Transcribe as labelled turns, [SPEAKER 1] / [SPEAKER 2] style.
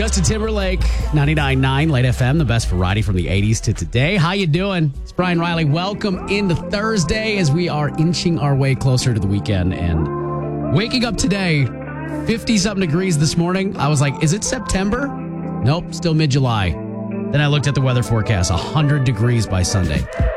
[SPEAKER 1] Justin Timberlake, 99.9 Late FM, the best variety from the 80s to today. How you doing? It's Brian Riley. Welcome into Thursday as we are inching our way closer to the weekend. And waking up today, 50-something degrees this morning. I was like, is it September? Nope, still mid-July. Then I looked at the weather forecast, 100 degrees by Sunday.